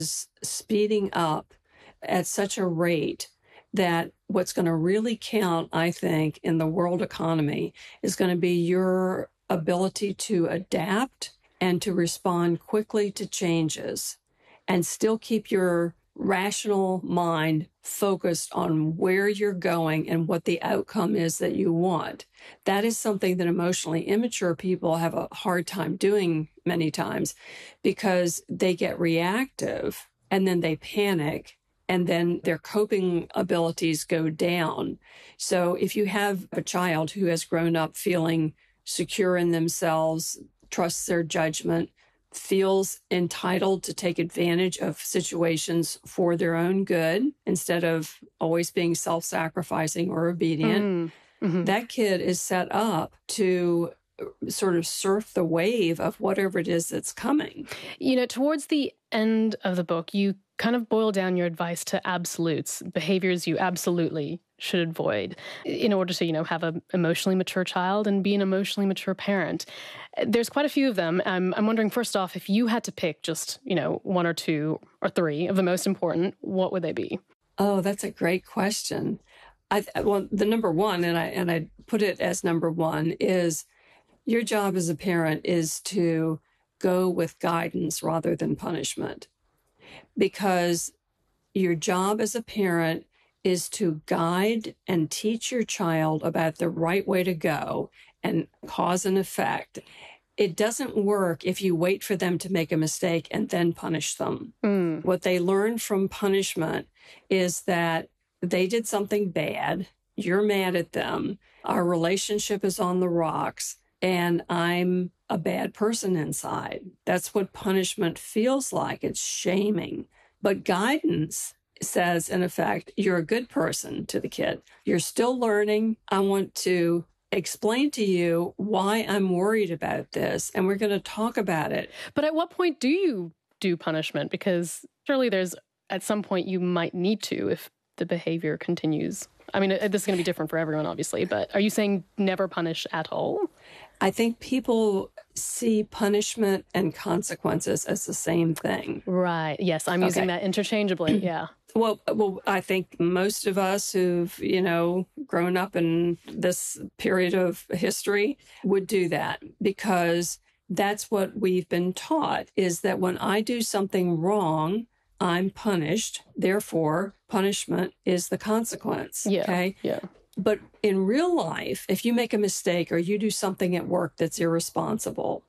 speeding up at such a rate that what's going to really count, I think, in the world economy is going to be your ability to adapt and to respond quickly to changes and still keep your rational mind focused on where you're going and what the outcome is that you want. That is something that emotionally immature people have a hard time doing many times because they get reactive and then they panic and then their coping abilities go down. So if you have a child who has grown up feeling secure in themselves, trusts their judgment, feels entitled to take advantage of situations for their own good instead of always being self-sacrificing or obedient, that kid is set up to sort of surf the wave of whatever it is that's coming. You know, towards the end of the book, you kind of boil down your advice to absolutes, behaviors you absolutely should avoid in order to, have an emotionally mature child and be an emotionally mature parent. There's quite a few of them. I'm wondering, first off, if you had to pick just, one or two or three of the most important, what would they be? Oh, that's a great question. Well, the number one, and I put it as number one, is your job as a parent is to go with guidance rather than punishment. Because your job as a parent is to guide and teach your child about the right way to go and cause and effect. It doesn't work if you wait for them to make a mistake and then punish them. What they learn from punishment is that they did something bad, you're mad at them, our relationship is on the rocks, and I'm a bad person inside. That's what punishment feels like. It's shaming. But guidance says, in effect, you're a good person to the kid. You're still learning. I want to explain to you why I'm worried about this, and we're going to talk about it. But at what point do you do punishment? Because surely there's, at some point, you might need to if the behavior continues. I mean, this is going to be different for everyone, obviously, but are you saying never punish at all? I think people see punishment and consequences as the same thing. Right. Yes, I'm using that interchangeably. Yeah. Well, I think most of us who've, grown up in this period of history would do that because that's what we've been taught, is that when I do something wrong, I'm punished. Therefore, punishment is the consequence. Yeah. Okay. Yeah. But in real life, if you make a mistake or you do something at work that's irresponsible,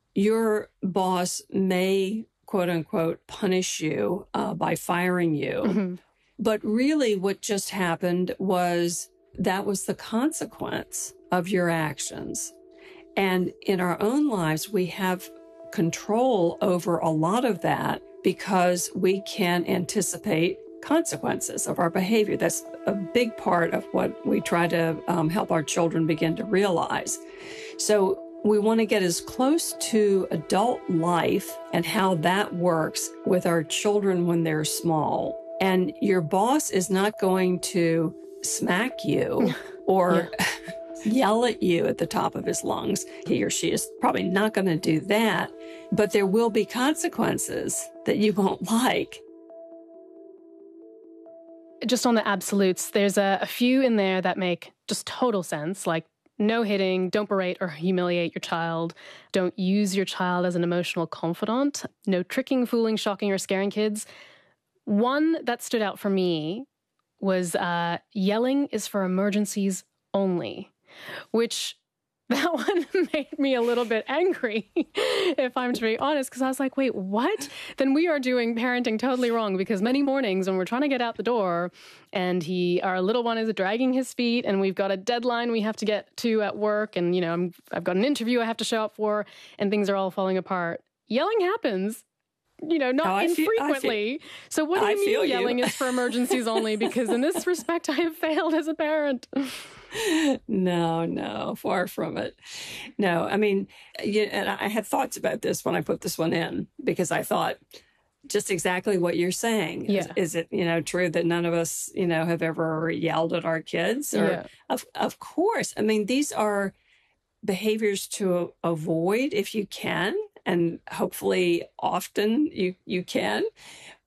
your boss may, quote unquote, punish you by firing you. But really what just happened was that was the consequence of your actions. And in our own lives, we have control over a lot of that because we can anticipate consequences of our behavior. That's a big part of what we try to help our children begin to realize. So we want to get as close to adult life and how that works with our children when they're small. And your boss is not going to smack you or yell at you at the top of his lungs. He or she is probably not going to do that, but there will be consequences that you won't like. Just on the absolutes, there's a few in there that make just total sense, like no hitting, don't berate or humiliate your child, don't use your child as an emotional confidant, no tricking, fooling, shocking, or scaring kids. One that stood out for me was yelling is for emergencies only, which that one made me a little bit angry, if I'm to be honest, because I was like, wait, what? Then we are doing parenting totally wrong, because many mornings when we're trying to get out the door and our little one is dragging his feet and we've got a deadline we have to get to at work and, I've got an interview I have to show up for and things are all falling apart. Yelling happens. Not infrequently. So what do you mean yelling is for emergencies only? Because in this respect, I have failed as a parent. No, far from it. No, I mean, and I had thoughts about this when I put this one in, because I thought just exactly what you're saying. Yeah. Is it, true that none of us, have ever yelled at our kids? Or, of course. I mean, these are behaviors to avoid if you can. and hopefully often you can.